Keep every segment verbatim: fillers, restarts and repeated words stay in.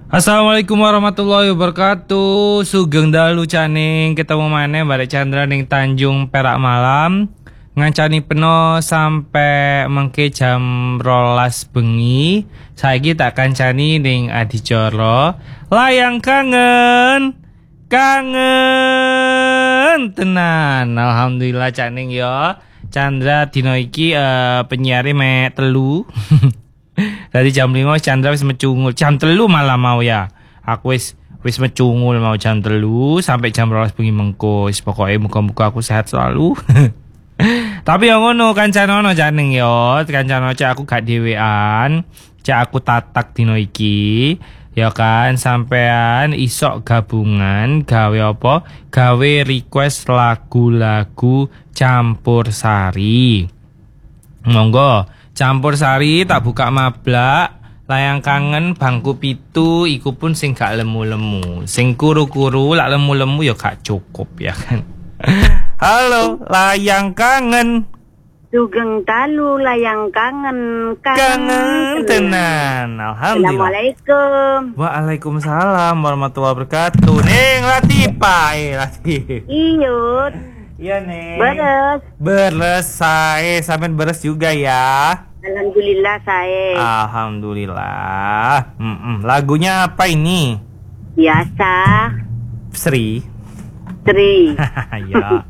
Assalamualaikum warahmatullahi wabarakatuh. Sugeng dalu caning ketemu maneh barek Chandra ning Tanjung Perak Malam. Ngancani peno sampai mengke jam rolas bengi. Saiki tak kancani ning Adicara. Layang kangen. Kangen tenan. Alhamdulillah caning yo. Chandra dino iki uh, penyiare me telu. Tadi jam lima Chandra wis mecungul. Jam telu malah mau ya. Aku wis wis mecungul mau jam telu sampai jam rolas bengi mengko. Wis pokoke muga-muga aku sehat selalu. Tapi yang ngono kancanono janing yo. Kancanono cak aku gak dhewean. Cak aku tatak dino iki. Ya kan sampean isok gabungan gawe apa? Gawe request lagu-lagu campursari. Monggo Campur sari tak buka mablak. Layang kangen bangku pitu. Iku pun sing gak lemu-lemu. Sing kuru-kuru lak lemu-lemu ya gak cukup ya kan. Halo layang kangen. Sugeng dalu layang kangen. Kangen tenan. Alhamdulillah. Assalamualaikum. Waalaikumsalam warahmatullahi wabarakatuh. Neng Latifah. Eh Latif. Iyut. Iya Neng. Beres. Beres saya. Sampai beres juga ya. Alhamdulillah saya. Alhamdulillah. Mm-mm. Lagunya apa ini? Biasa. Sri. Tri. Ya.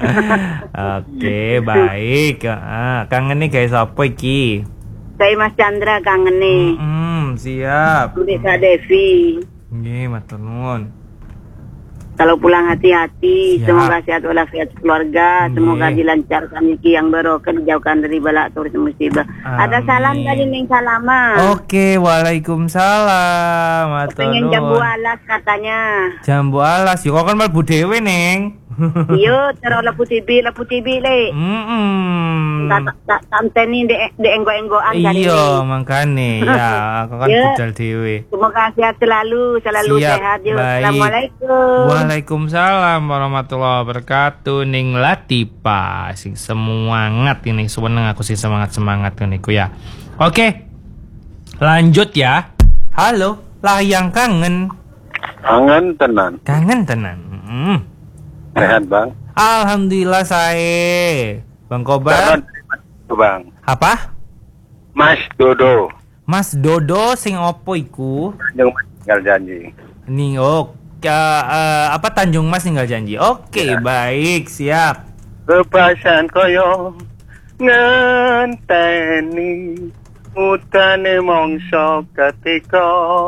Oke, baik. Ah, kangen nih guys apa iki? Saya Mas Chandra kangen nih. Mm-mm, siap. Udah Kak Devi. Nggih, matur nuwun. Kalau pulang hati-hati. Siap. Semoga sehat walafiat keluarga. Nggih. Semoga dilancarkan iki yang barokah, dijauhkan dari bala turis musibah. Ada salam Amin. dari Neng Salama. Oke, waalaikumsalam. Matur Pengen jambu nuwun. alas katanya. Jambu alas. Yo kok kan mlebu dhewe, Neng. Iyo, terus lapu tibi, lapu tibi le. Mm-mm. Tak tak tanteni de de enggo-enggoan kali Iya, ini. makane ya, aku kan Ya. budal dhewe. Semoga sehat selalu, selalu Siap, sehat yo. baik. Assalamualaikum. Waalaikumsalam warahmatullahi wabarakatuh. Ning Latifah sing semangat ini, seneng aku sing semangat-semangat niku ya. Oke. Lanjut ya. Halo, layang kangen. Kangen tenan. Kangen tenan. Mm. Sehat bang. Alhamdulillah saya. Bang Kobar. Kangen bang. Apa? Mas Dodo. Mas Dodo sing opo iku? Yang tinggal janji. Nih, oh, ka- eh, apa Tanjung Mas tinggal janji. Oke, Ya. baik, siap. Kepasan koyo ngenteni utane mongso ketika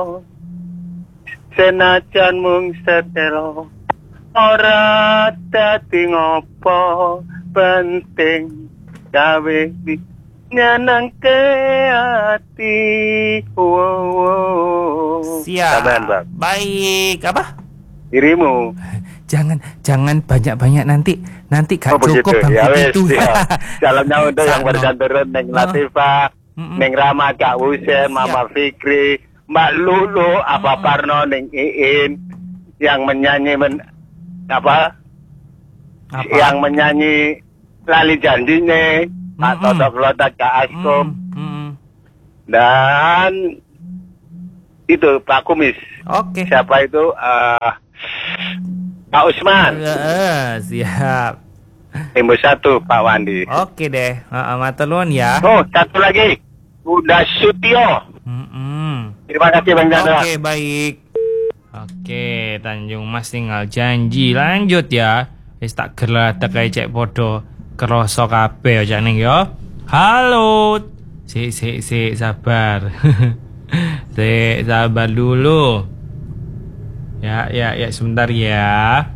senajan mung setelo ora dadi ngopo penting gawe di nyenengke ati. Wow, wow. Siap. Sabar, Bang. Baik, apa? Dirimu. Jangan jangan banyak-banyak nanti nanti gak Oh, begitu. cukup bang Ya wes, itu. ya. Salamnya untuk yang Sakno. bercanturan Neng Oh. Latifah, Mm-mm. Neng Rama, Kak Husen, Mama Fikri, Mbak Lulu, Apa Parno, Neng Iin, yang menyanyi men, apa, Apa? yang menyanyi Lali Janjinya, Pak Mm-mm. Totok Lotak, Kak Askom, Mm, mm. dan itu Pak Kumis. Oke. Siapa itu? Eh, Pak Usman, Eh, eh, siap. Timbu satu, Pak Wandi. Oke deh. Heeh, matur nuwun ya. Oh, satu lagi. Bunda Sutio. Mm-mm. Terima kasih Bang Chandra. Oke, baik. Oke, Tanjung Mas tinggal janji. Lanjut ya. Wis tak geladak kayak cek podo kerasa kabeh ya Cak Ning ya. Halo. Si si si sabar. Si sabar dulu. Ya ya ya sebentar ya.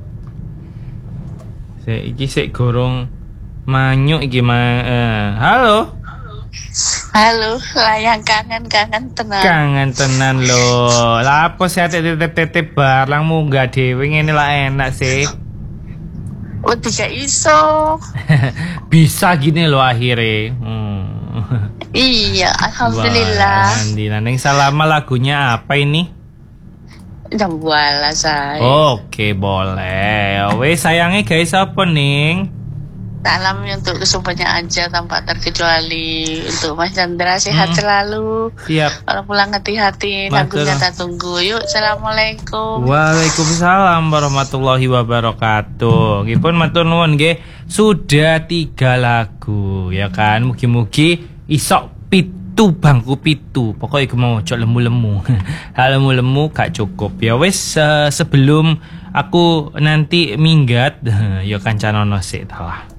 Si iki sik gorong manyuk iki ma eh. Halo. Halo, layang kangen-kangen tenan. Kangen tenan lho. Lah apa sih tetep-tetep barang munggah dhewe ngene lah enak sih. Oh, tidak iso. Bisa gini loh akhirnya. Hmm. Iya, Wah, alhamdulillah. alhamdulillah. Neng Salama lagunya apa ini? Jambu alas saya. Oke boleh. Wes sayangnya guys apa Ning? Salam untuk kesemuanya aja tanpa terkecuali. Untuk Mas Chandra sehat Hmm. selalu. Siap. Kalau pulang hati-hati, Betul. lagunya tak tunggu. Yuk, assalamualaikum. Waalaikumsalam warahmatullahi wabarakatuh. Nggih pun matur nuwun nggih. Sudah tiga lagu ya kan. Mugi-mugi isok pitu bangku pitu. Pokoknya iku mau cok lemu-lemu. Hal lemu-lemu gak cukup. Ya wis uh, sebelum aku nanti minggat ya kancanono sik ta lah.